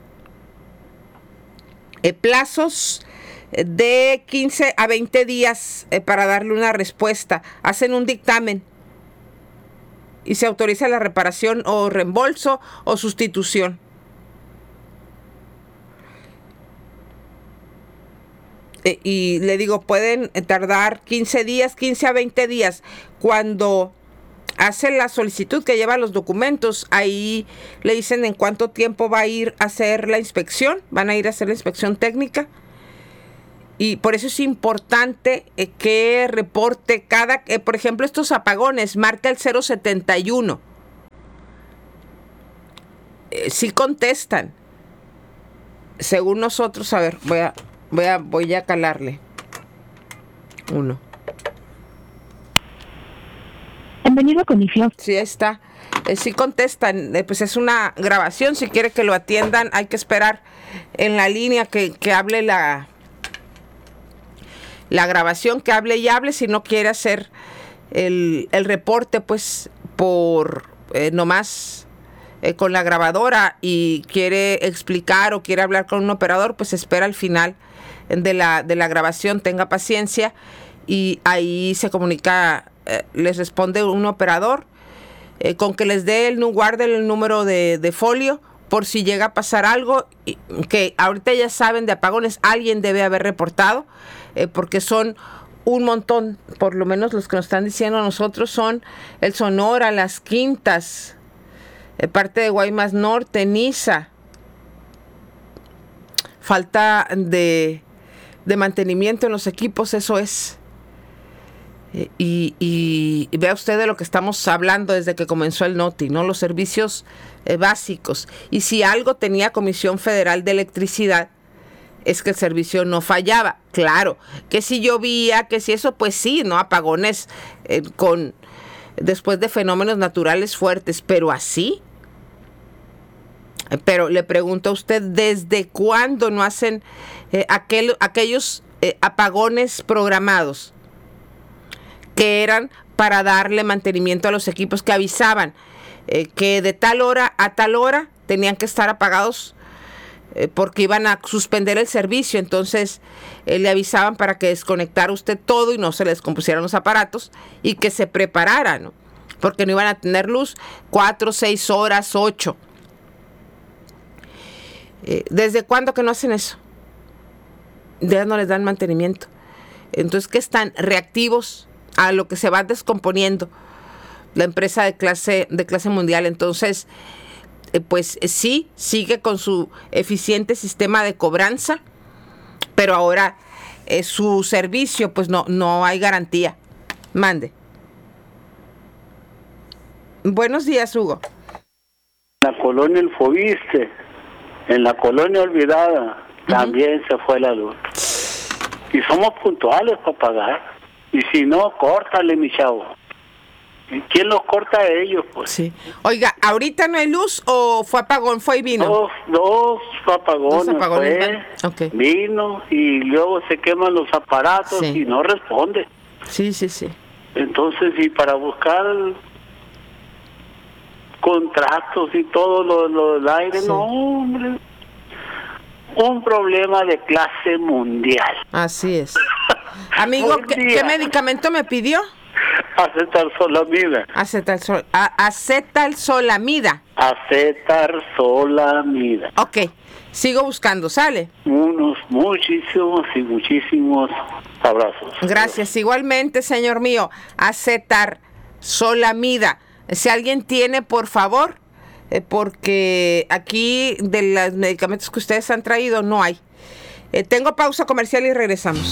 eh, plazos de quince a veinte días eh, para darle una respuesta. Hacen un dictamen y se autoriza la reparación o reembolso o sustitución. Eh, y le digo, pueden tardar quince días, quince a veinte días. Cuando hacen la solicitud que lleva los documentos, ahí le dicen en cuánto tiempo va a ir a hacer la inspección. Van a ir a hacer la inspección técnica. Y por eso es importante eh, que reporte cada, eh, por ejemplo, estos apagones, marca el cero setenta y uno. Eh, sí contestan. Según nosotros, a ver, voy a, voy a, voy a calarle. Uno. Bienvenido con Ifio. Sí, está. eh, sí contestan, eh, pues es una grabación, si quiere que lo atiendan hay que esperar en la línea que, que hable la, la grabación, que hable y hable, si no quiere hacer el, el reporte pues por eh, nomás eh, con la grabadora y quiere explicar o quiere hablar con un operador, pues espera al final de la, de la grabación, tenga paciencia y ahí se comunica, eh, les responde un operador eh, con que les dé el, guarde el número de, de folio por si llega a pasar algo, que ahorita ya saben de apagones, alguien debe haber reportado, eh, porque son un montón, por lo menos los que nos están diciendo a nosotros son el Sonora, Las Quintas, eh, parte de Guaymas Norte, Niza, falta de, de mantenimiento en los equipos, eso es. Eh, y, y, y vea usted de lo que estamos hablando desde que comenzó el Noti, ¿no? Los servicios eh, básicos. Y si algo tenía Comisión Federal de Electricidad, es que el servicio no fallaba. Claro, que si llovía, que si eso, pues sí, ¿no? Apagones eh, con después de fenómenos naturales fuertes, pero así. Pero le pregunto a usted, ¿desde cuándo no hacen eh, aquel, aquellos eh, apagones programados que eran para darle mantenimiento a los equipos, que avisaban eh, que de tal hora a tal hora tenían que estar apagados eh, porque iban a suspender el servicio? Entonces eh, le avisaban para que desconectara usted todo y no se le descompusieran los aparatos y que se preparara, ¿no? Porque no iban a tener luz cuatro, seis horas, ocho. Eh, ¿Desde cuándo que no hacen eso? Ya no les dan mantenimiento. Entonces, ¿qué están reactivos a lo que se va descomponiendo la empresa de clase de clase mundial? Entonces, eh, pues eh, sí, sigue con su eficiente sistema de cobranza, pero ahora eh, su servicio, pues no, no hay garantía. Mande. Buenos días, Hugo. La colonia El Fobiste, en la colonia olvidada, uh-huh, también se fue la luz. Y somos puntuales para pagar. Y si no, córtale, mi chavo. ¿Quién los corta a ellos, pues? Sí. Oiga, ¿ahorita no hay luz o fue apagón, fue y vino? Dos, dos apagones, dos apagones fue, okay. Vino y luego se queman los aparatos, sí, y no responde. Sí, sí, sí. Entonces, y para buscar contratos y todo lo, lo del aire, sí, no, hombre. Un problema de clase mundial. Así es. Amigo, ¿qué, ¿qué medicamento me pidió? Acetalsolamida. Acetalsol, a, acetalsolamida. Acetalsolamida. Ok, sigo buscando, ¿sale? Unos muchísimos y muchísimos abrazos. Gracias, igualmente, señor mío. Acetalsolamida. Si alguien tiene, por favor, eh, porque aquí de los medicamentos que ustedes han traído no hay. Eh, tengo pausa comercial y regresamos.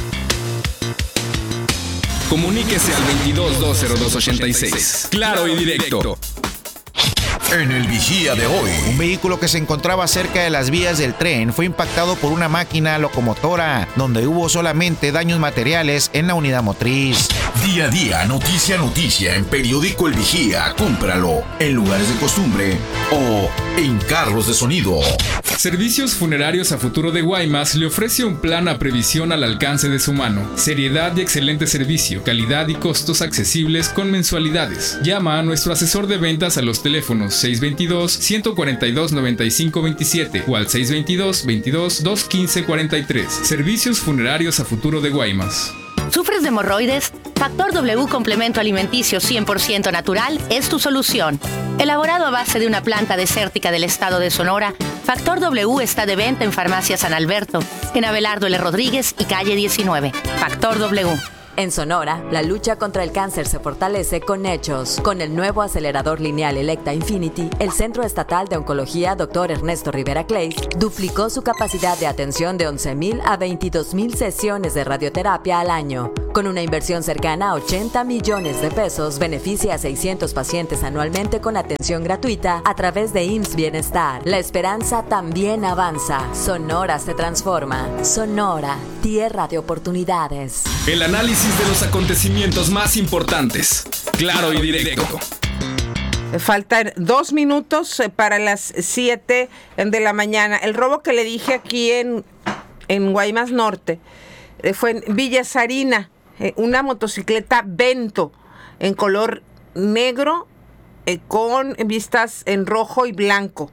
Comuníquese al veintidós dos cero dos ochenta y seis. Claro y directo. En el Vigía de hoy, un vehículo que se encontraba cerca de las vías del tren fue impactado por una máquina locomotora, donde hubo solamente daños materiales en la unidad motriz. Día a día, noticia a noticia, en Periódico El Vigía. Cómpralo en lugares de costumbre o en carros de sonido. Servicios Funerarios a Futuro de Guaymas le ofrece un plan a previsión al alcance de su mano. Seriedad y excelente servicio, calidad y costos accesibles con mensualidades. Llama a nuestro asesor de ventas a los teléfonos seis veintidós, ciento cuarenta y dos, noventa y cinco veintisiete o al seis veintidós, veintidós, doscientos quince cuarenta y tres. Servicios Funerarios a Futuro de Guaymas. ¿Sufres de hemorroides? Factor W Complemento Alimenticio cien por ciento natural es tu solución. Elaborado a base de una planta desértica del estado de Sonora, Factor W está de venta en Farmacia San Alberto, en Abelardo L. Rodríguez y calle diecinueve. Factor W. En Sonora, la lucha contra el cáncer se fortalece con hechos. Con el nuevo acelerador lineal Electa Infinity, el Centro Estatal de Oncología doctor Ernesto Rivera Clays duplicó su capacidad de atención de once mil a veintidós mil sesiones de radioterapia al año. Con una inversión cercana a ochenta millones de pesos, beneficia a seiscientos pacientes anualmente con atención gratuita a través de I M S S Bienestar. La esperanza también avanza. Sonora se transforma. Sonora, tierra de oportunidades. El análisis de los acontecimientos más importantes. Claro y directo. Faltan dos minutos para las siete de la mañana. El robo que le dije aquí en, en Guaymas Norte fue en Villa Sarina, una motocicleta Vento en color negro con vistas en rojo y blanco.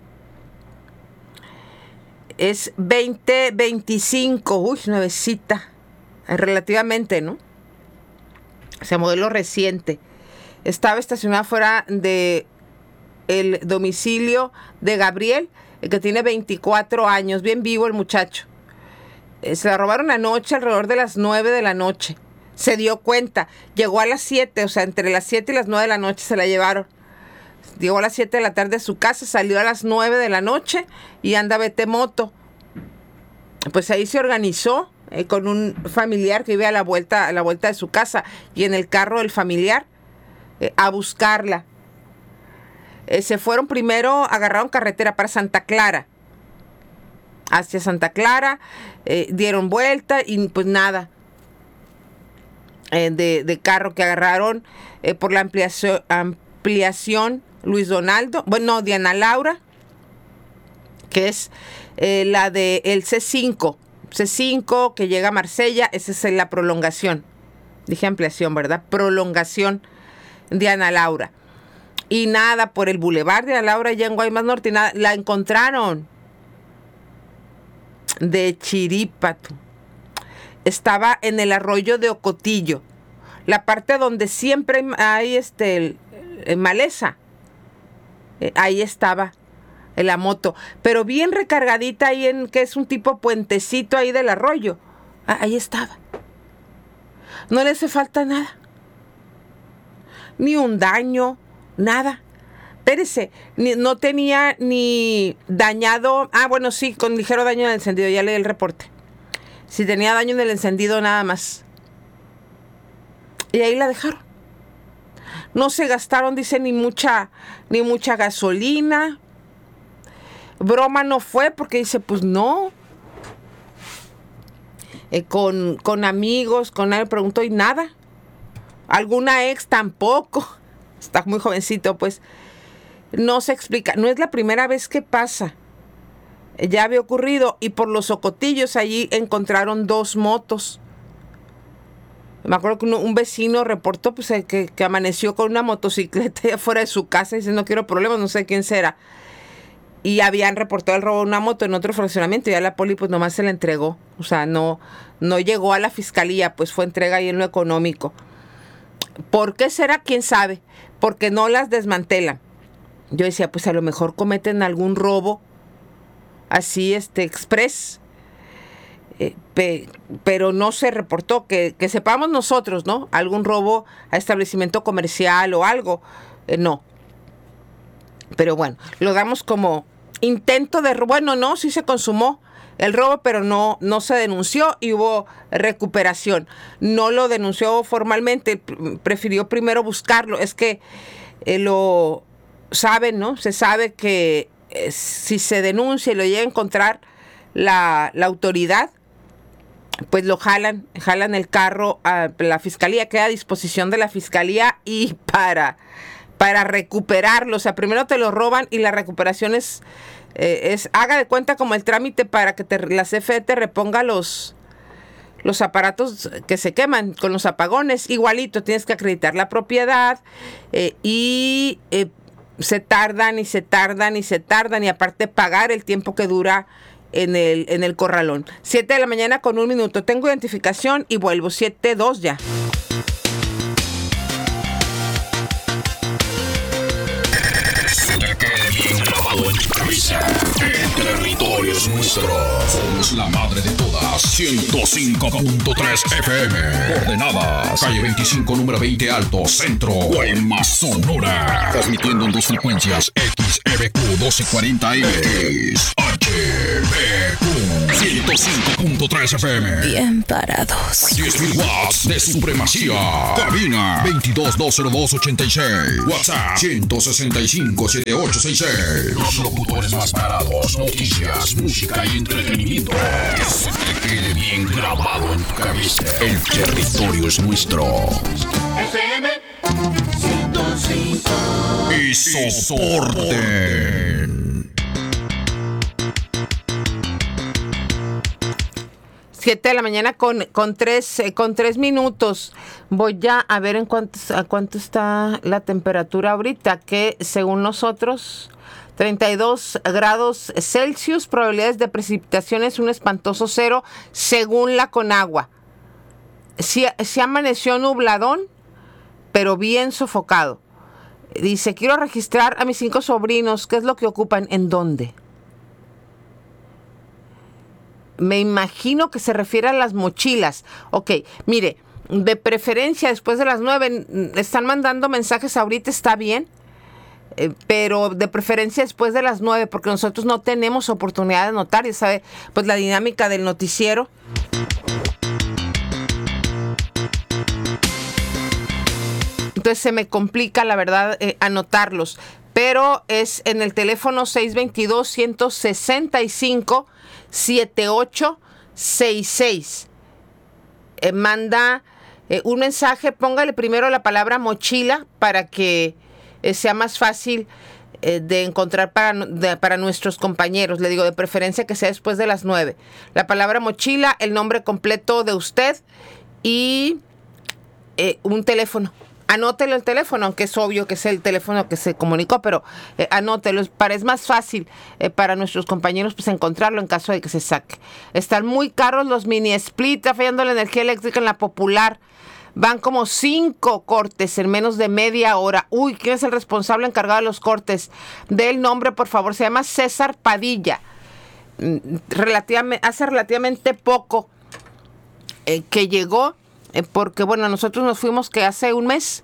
Es veinte veinticinco, uy, nuevecita, relativamente, ¿no? O sea, modelo reciente. Estaba estacionada fuera de el domicilio de Gabriel, el que tiene veinticuatro años, bien vivo el muchacho. Eh, se la robaron anoche, alrededor de las nueve de la noche. Se dio cuenta, llegó a las siete, o sea, entre las siete y las nueve de la noche se la llevaron. Llegó a las siete de la tarde a su casa, salió a las nueve de la noche y anda vete moto. Pues ahí se organizó eh, con un familiar que vive a la vuelta, a la vuelta de su casa, y en el carro del familiar eh, a buscarla. Eh, se fueron primero, agarraron carretera para Santa Clara. Hacia Santa Clara, eh, dieron vuelta y pues nada. Eh, de, de carro que agarraron eh, por la ampliación, ampliación Luis Donaldo, bueno, Diana Laura, que es eh, la de el C cinco, C cinco que llega a Marsella, esa es la prolongación. Dije ampliación, ¿verdad? Prolongación Diana Laura. Y nada, por el Boulevard de Diana Laura, allá en Guaymas Norte, nada, la encontraron de Chiripato. Estaba en el arroyo de Ocotillo, la parte donde siempre hay este el, el maleza. Eh, ahí estaba en la moto, pero bien recargadita ahí en que es un tipo puentecito ahí del arroyo. Ah, ahí estaba. No le hace falta nada, ni un daño, nada. Espérese, ni, no tenía ni dañado. Ah, bueno, sí, con ligero daño en el encendido, ya leí el reporte. Si tenía daño en el encendido, nada más. Y ahí la dejaron. No se gastaron, dice, ni mucha, ni mucha gasolina. Broma no fue, porque dice, pues no. Eh, con, con amigos, con nadie preguntó y nada. Alguna ex tampoco. Está muy jovencito, pues. No se explica. No es la primera vez que pasa. Ya había ocurrido, y por los Ocotillos allí encontraron dos motos. Me acuerdo que uno, un vecino reportó pues, que, que amaneció con una motocicleta afuera de su casa y dice, no quiero problemas, no sé quién será. Y habían reportado el robo de una moto en otro fraccionamiento y ya la poli pues nomás se la entregó. O sea, no, no llegó a la fiscalía, pues fue entrega ahí en lo económico. ¿Por qué será? ¿Quién sabe? Porque no las desmantelan. Yo decía, pues a lo mejor cometen algún robo así, este, express. Eh, pe, pero no se reportó, que, que sepamos nosotros, ¿no? Algún robo a establecimiento comercial o algo, eh, no. Pero bueno, lo damos como intento de robo. Bueno, no, sí se consumó el robo, pero no, no se denunció y hubo recuperación. No lo denunció formalmente, prefirió primero buscarlo. Es que eh, lo saben, ¿no? Se sabe que eh, si se denuncia y lo llega a encontrar la, la autoridad, pues lo jalan, jalan el carro a la fiscalía, queda a disposición de la fiscalía y para, para recuperarlo. O sea, primero te lo roban y la recuperación es, eh, es haga de cuenta como el trámite para que te, la C F E te reponga los, los aparatos que se queman con los apagones. Igualito, tienes que acreditar la propiedad eh, y eh, se tardan y se tardan y se tardan y aparte pagar el tiempo que dura en el, en el corralón. siete de la mañana con un minuto. Tengo identificación y vuelvo. siete dos ya. Bien grabado en tu cabeza. El territorio es nuestro. Somos la madre de todas. ciento cinco punto tres F M. Coordenadas. Calle veinticinco, número veinte Alto, Centro. Guaymas, Sonora. Transmitiendo en dos frecuencias. X E B Q doce cuarenta M. X H B Q ciento cinco punto tres F M. Bien parados. diez mil watts de supremacía. Cabina veintidós dos cero dos ochenta y seis. WhatsApp ciento sesenta y cinco setenta y ocho sesenta y seis. Los locutores más parados. Noticias, música y entretenimiento. Que se te quede bien grabado en tu cabeza. El territorio es nuestro. F M ciento cinco. Y y soporten. Siete de la mañana con, con, tres, eh, con tres minutos. Voy ya a ver en cuánto, a cuánto está la temperatura ahorita, que según nosotros, treinta y dos grados Celsius, probabilidades de precipitaciones un espantoso cero, según la Conagua. Sí, sí amaneció nubladón, pero bien sofocado. Dice, quiero registrar a mis cinco sobrinos. ¿Qué es lo que ocupan? ¿En dónde? Me imagino que se refiere a las mochilas. Ok, mire, de preferencia después de las nueve, están mandando mensajes ahorita, está bien, eh, pero de preferencia después de las nueve, porque nosotros no tenemos oportunidad de notar, ya sabe, pues la dinámica del noticiero. Entonces se me complica, la verdad, eh, anotarlos. Pero es en el teléfono seis dos dos, uno seis cinco, siete ocho seis seis. Eh, manda eh, un mensaje, póngale primero la palabra mochila para que eh, sea más fácil eh, de encontrar para, de, para nuestros compañeros. Le digo, de preferencia que sea después de las nueve. La palabra mochila, el nombre completo de usted y eh, un teléfono. Anótelo el teléfono, aunque es obvio que es el teléfono que se comunicó, pero eh, anótelo, para, es más fácil eh, para nuestros compañeros pues encontrarlo en caso de que se saque. Están muy caros los mini split, está fallando la energía eléctrica en la Popular. Van como cinco cortes en menos de media hora. Uy, ¿quién es el responsable encargado de los cortes? Dé el nombre, por favor. Se llama César Padilla. Relativamente, hace relativamente poco eh, que llegó. Porque, bueno, nosotros nos fuimos que hace un mes.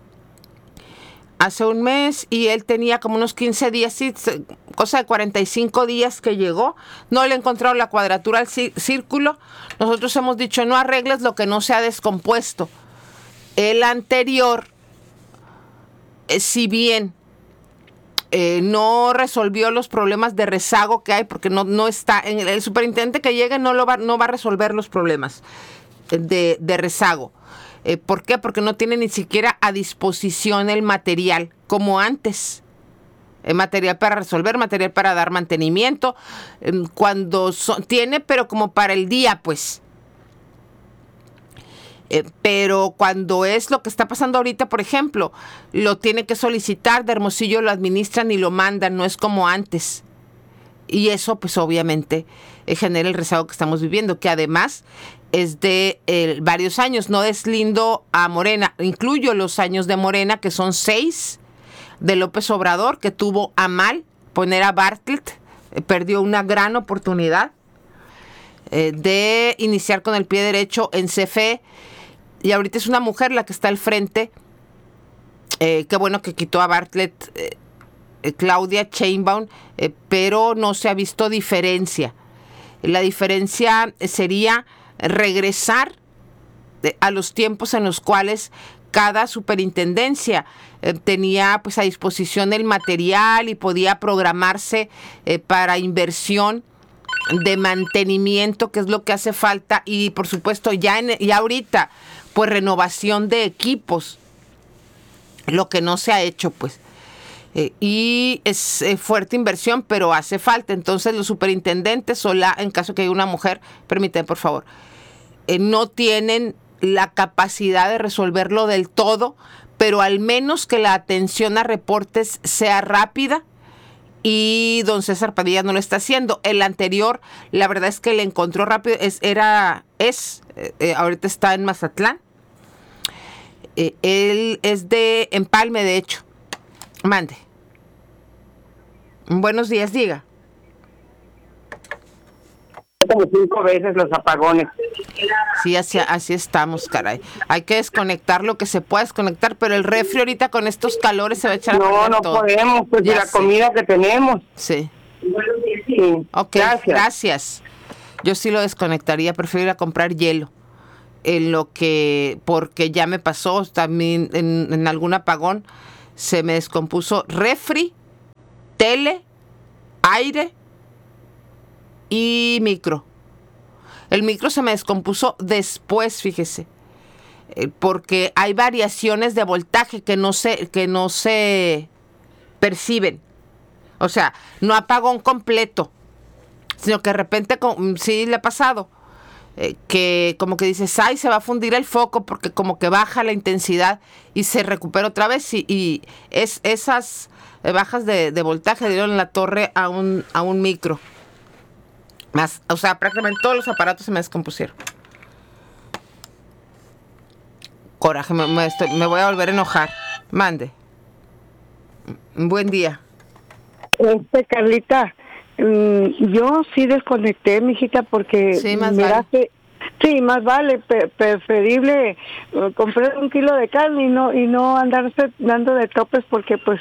Hace un mes y él tenía como unos quince días, sí, cosa de cuarenta y cinco días que llegó. No le encontraron la cuadratura al círculo. Nosotros hemos dicho, no arregles lo que no se ha descompuesto. El anterior, eh, si bien eh, no resolvió los problemas de rezago que hay, porque no, no está, en el, el superintendente que llegue no, lo va, no va a resolver los problemas De, de rezago. Eh, ¿Por qué? Porque no tiene ni siquiera a disposición el material como antes. El material para resolver, material para dar mantenimiento. Eh, cuando so, tiene, pero como para el día, pues. Eh, pero cuando es lo que está pasando ahorita, por ejemplo, lo tiene que solicitar, de Hermosillo lo administran y lo mandan, no es como antes. Y eso, pues obviamente, eh, genera el rezago que estamos viviendo, que además es de eh, varios años, no deslindo a Morena, incluyo los años de Morena, que son seis, de López Obrador, que tuvo a mal poner a Bartlett, eh, perdió una gran oportunidad eh, de iniciar con el pie derecho en C F E, y ahorita es una mujer la que está al frente, eh, qué bueno que quitó a Bartlett, eh, eh, Claudia Sheinbaum, eh, pero no se ha visto diferencia. La diferencia sería regresar a los tiempos en los cuales cada superintendencia eh, tenía pues a disposición el material y podía programarse eh, para inversión de mantenimiento, que es lo que hace falta, y por supuesto ya, en, ya ahorita pues renovación de equipos, lo que no se ha hecho pues. Eh, y es eh, fuerte inversión, pero hace falta. Entonces los superintendentes o la, en caso que haya una mujer, permíteme por favor, eh, no tienen la capacidad de resolverlo del todo, pero al menos que la atención a reportes sea rápida, y don César Padilla no lo está haciendo. El anterior, la verdad es que le encontró rápido, es, era, es, eh, ahorita está en Mazatlán, eh, él es de Empalme, de hecho. Mande. Buenos días, diga. Como cinco veces los apagones. Sí, así, así estamos, caray. Hay que desconectar lo que se pueda desconectar, pero el refri ahorita con estos calores se va a echar a perder todo. No, no podemos, pues y la sé. Comida que tenemos. Sí. Sí. Ok, gracias. gracias. Yo sí lo desconectaría, prefiero ir a comprar hielo. En lo que, porque ya me pasó también en, en algún apagón, se me descompuso refri, tele, aire y micro. El micro se me descompuso después, fíjese, eh, porque hay variaciones de voltaje que no se, que no se, perciben. O sea, no apagón completo, sino que de repente, sí le ha pasado, eh, que como que dices, ay, se va a fundir el foco porque como que baja la intensidad y se recupera otra vez. Y, y es esas bajas de, de voltaje dieron la torre a un, a un micro. Más, o sea, prácticamente todos los aparatos se me descompusieron. Coraje, me, me, estoy, me voy a volver a enojar. Mande. Buen día. Este, Carlita, mmm, yo sí desconecté, mijita, porque sí, más mira vale. que sí, más vale, pe- preferible uh, comprar un kilo de carne y no y no andarse dando de topes, porque pues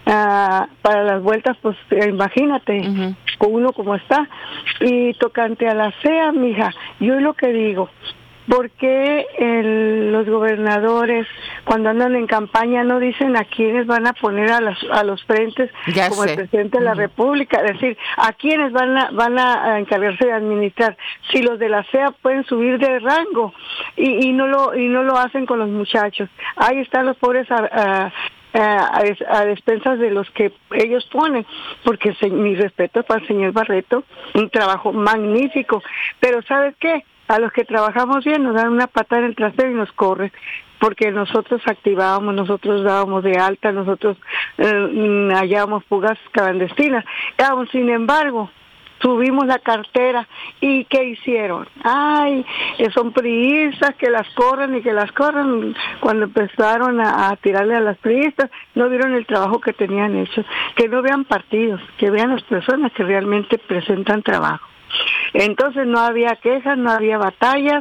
uh, para las vueltas, pues imagínate, uh-huh. con uno como está. Y tocante a la C E A, mija, yo lo que digo, ¿por qué el, los gobernadores, cuando andan en campaña, no dicen a quiénes van a poner a, las, a los frentes, ya como sé. el presidente de la uh-huh. República? Es decir, a quiénes van a, van a encargarse de administrar. Si los de la C E A pueden subir de rango y, y no lo y no lo hacen con los muchachos. Ahí están los pobres a, a, a, a despensas de los que ellos ponen, porque se, mi respeto para el señor Barreto, un trabajo magnífico. Pero ¿sabes qué? A los que trabajamos bien nos dan una patada en el trasero y nos corren, porque nosotros activábamos, nosotros dábamos de alta, nosotros eh, hallábamos fugas clandestinas. Sin embargo, subimos la cartera y ¿qué hicieron? Ay, son priistas, que las corran y que las corran. Cuando empezaron a, a tirarle a las priistas, no vieron el trabajo que tenían hecho. Que no vean partidos, que vean las personas que realmente presentan trabajo. Entonces no había quejas, no había batallas,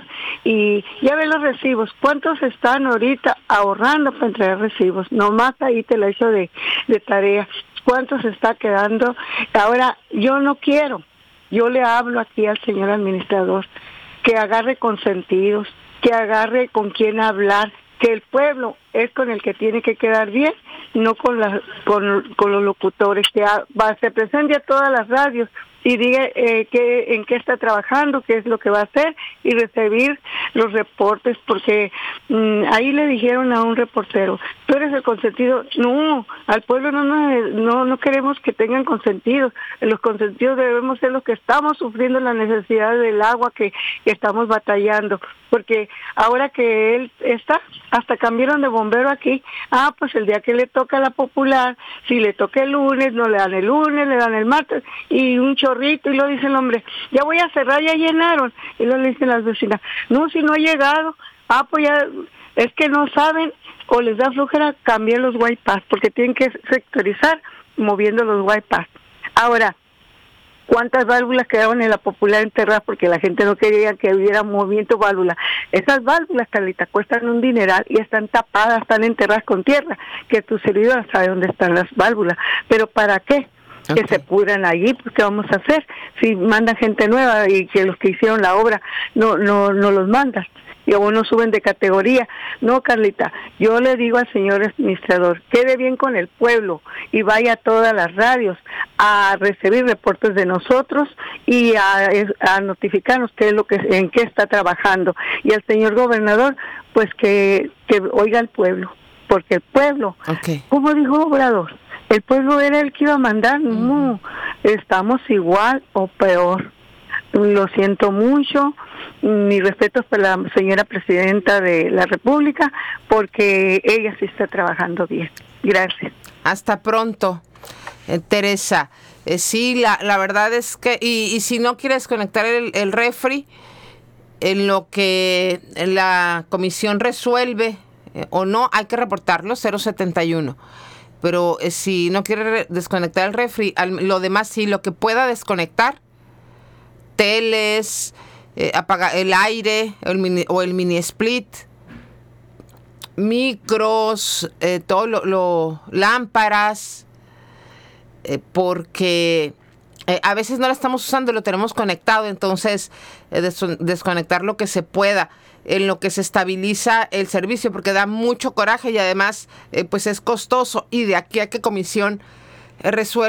y ya ven los recibos. ¿Cuántos están ahorita ahorrando para entregar recibos? Nomás ahí te lo he hecho de, de tarea. ¿Cuántos está quedando? Ahora, yo no quiero, yo le hablo aquí al señor administrador, que agarre consentidos, que agarre con quién hablar, que el pueblo es con el que tiene que quedar bien, no con, la, con, con los locutores, que a, va, se presente a todas las radios y diga eh, que, en qué está trabajando, qué es lo que va a hacer, y recibir los reportes, porque mmm, ahí le dijeron a un reportero, tú eres el consentido. No, al pueblo no, no, no, no queremos que tengan consentidos. Los consentidos debemos ser los que estamos sufriendo la necesidad del agua, que, que estamos batallando, porque ahora que él está, hasta cambiaron de bombero aquí. Ah, pues el día que le toca a la popular, si le toca el lunes, no le dan el lunes, le dan el martes, y un chorrito, y lo dice el hombre, ya voy a cerrar, ya llenaron, y lo le dicen las vecinas, no, si no ha llegado. Ah, pues ya, es que no saben, o les da flojera cambiar los bypass, porque tienen que sectorizar moviendo los bypass. Ahora, ¿cuántas válvulas quedaron en la popular enterradas porque la gente no quería que hubiera movimiento válvula? Esas válvulas, Carlita, cuestan un dineral y están tapadas, están enterradas con tierra, que tu servidor sabe dónde están las válvulas. ¿Pero para qué? Okay. Que se pudran allí, pues ¿qué vamos a hacer? Si mandan gente nueva y que los que hicieron la obra no no no los mandan, y aún no suben de categoría. No, Carlita, yo le digo al señor administrador, quede bien con el pueblo y vaya a todas las radios a recibir reportes de nosotros y a, a notificarnos qué es lo que, en qué está trabajando. Y al señor gobernador, pues que, que oiga al pueblo, porque el pueblo, okay. Como dijo Obrador, el pueblo era el que iba a mandar. No, estamos igual o peor. Lo siento mucho, mi respeto para la señora presidenta de la República, porque ella sí está trabajando bien. Gracias. Hasta pronto, eh, Teresa. Eh, sí, la, la verdad es que, y, y si no quieres conectar el, el refri, en lo que la comisión resuelve eh, o no, hay que reportarlo, cero setenta y uno. Pero eh, si no quiere re- desconectar el refri, al, lo demás sí, lo que pueda desconectar, teles, eh, apagar el aire el mini, o el mini split, micros, eh, todo lo, lo lámparas, eh, porque eh, a veces no la estamos usando, lo tenemos conectado, entonces eh, des- desconectar lo que se pueda en lo que se estabiliza el servicio, porque da mucho coraje y además eh, pues es costoso, y de aquí a que comisión eh, resuelva